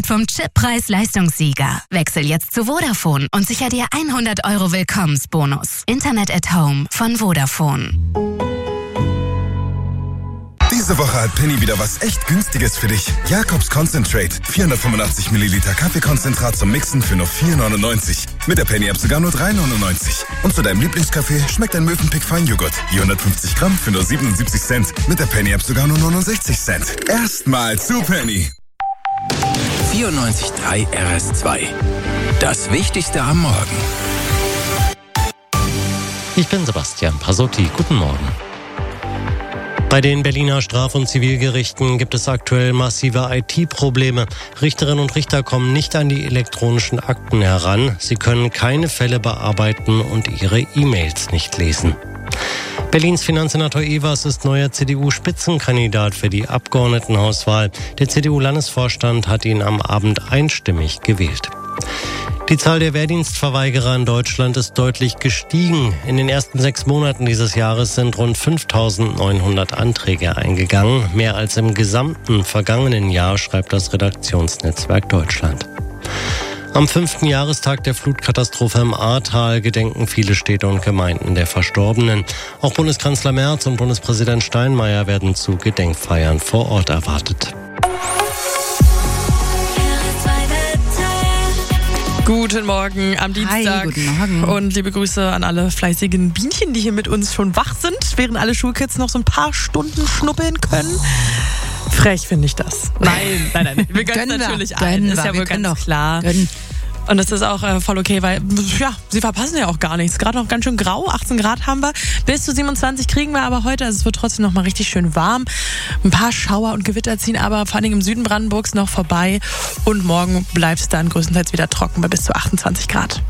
profitiert vom Chip-Preis-Leistungssieger. Wechsel jetzt zu Vodafone und sicher dir 100 € Willkommensbonus. Internet at Home von Vodafone. Diese Woche hat Penny wieder was echt Günstiges für dich. Jakobs Concentrate. 485 Milliliter Kaffeekonzentrat zum Mixen für nur 4,99. Mit der Penny-App sogar nur 3,99. Und zu deinem Lieblingskaffee schmeckt ein Mövenpick Feinjoghurt. Je 150 Gramm für nur 77 Cent. Mit der Penny-App sogar nur 69 Cent. Erstmal zu Penny. 94.3 RS2. Das Wichtigste am Morgen. Ich bin Sebastian Pasotti. Guten Morgen. Bei den Berliner Straf- und Zivilgerichten gibt es aktuell massive IT-Probleme. Richterinnen und Richter kommen nicht an die elektronischen Akten heran. Sie können keine Fälle bearbeiten und ihre E-Mails nicht lesen. Berlins Finanzsenator Evers ist neuer CDU-Spitzenkandidat für die Abgeordnetenhauswahl. Der CDU-Landesvorstand hat ihn am Abend einstimmig gewählt. Die Zahl der Wehrdienstverweigerer in Deutschland ist deutlich gestiegen. In den ersten 6 Monaten dieses Jahres sind rund 5.900 Anträge eingegangen. Mehr als im gesamten vergangenen Jahr, schreibt das Redaktionsnetzwerk Deutschland. Am 5. Jahrestag der Flutkatastrophe im Ahrtal gedenken viele Städte und Gemeinden der Verstorbenen. Auch Bundeskanzler Merz und Bundespräsident Steinmeier werden zu Gedenkfeiern vor Ort erwartet. Guten Morgen am Dienstag. Hi, guten Morgen. Und liebe Grüße an alle fleißigen Bienchen, die hier mit uns schon wach sind, während alle Schulkids noch so ein paar Stunden schnuppeln können. Frech finde ich das. Nein. Wir gönnen natürlich allen. Ist ja wohl ganz klar. Und das ist auch voll okay, weil ja, sie verpassen ja auch gar nichts. Gerade noch ganz schön grau, 18 Grad haben wir. Bis zu 27 kriegen wir aber heute. Also es wird trotzdem noch mal richtig schön warm. Ein paar Schauer und Gewitter ziehen aber vor allem im Süden Brandenburgs noch vorbei. Und morgen bleibt es dann größtenteils wieder trocken bei bis zu 28 Grad.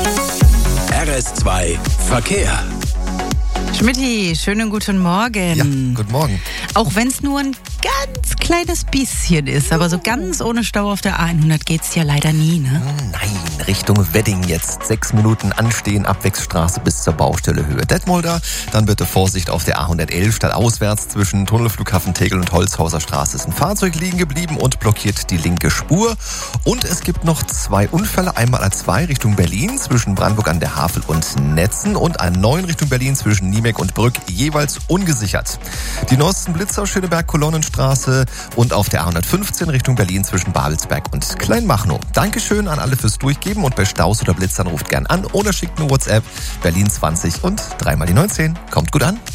RS2 Verkehr. Schmidti, schönen guten Morgen. Ja, guten Morgen. Auch wenn es nur ein ganz kleines bisschen ist, aber so ganz ohne Stau auf der A100 geht's ja leider nie, ne? Nein, Richtung Wedding jetzt. 6 Minuten anstehen, Abwechsstraße bis zur Baustelle Höhe Detmolder. Dann bitte Vorsicht auf der A111 stadtauswärts zwischen Tunnelflughafen Tegel und Holzhauser Straße ist ein Fahrzeug liegen geblieben und blockiert die linke Spur. Und es gibt noch 2 Unfälle, einmal A2 Richtung Berlin zwischen Brandenburg an der Havel und Netzen und A9 Richtung Berlin zwischen Niemek und Brück, jeweils ungesichert. Die neuesten Blitzer Schöneberg-Kolonnenstraße und auf der A115 Richtung Berlin zwischen Babelsberg und Kleinmachnow. Dankeschön an alle fürs Durchgeben und bei Staus oder Blitzern ruft gern an oder schickt eine WhatsApp. Berlin 20 und 3 die 19. Kommt gut an.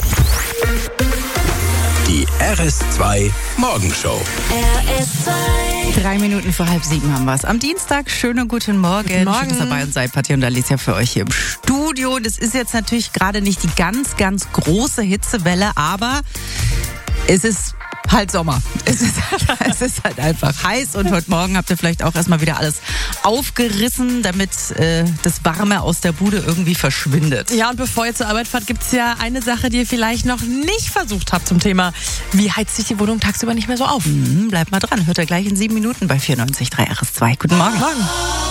Die RS2 Morgenshow. RS2. 3 Minuten vor 6:30 haben wir es. Am Dienstag, schönen guten Morgen. Guten Morgen. Schön, dass ihr dabei seid, Patti und Alicia für euch hier im Studio. Das ist jetzt natürlich gerade nicht die ganz große Hitzewelle, aber es ist halt Sommer. Es ist halt einfach heiß und heute Morgen habt ihr vielleicht auch erstmal wieder alles aufgerissen, damit das Warme aus der Bude irgendwie verschwindet. Ja, und bevor ihr zur Arbeit fahrt, gibt es ja eine Sache, die ihr vielleicht noch nicht versucht habt zum Thema, wie heizt sich die Wohnung tagsüber nicht mehr so auf? Bleibt mal dran. Hört ihr gleich in 7 Minuten bei 94.3 RS2. Guten Morgen. Morgen.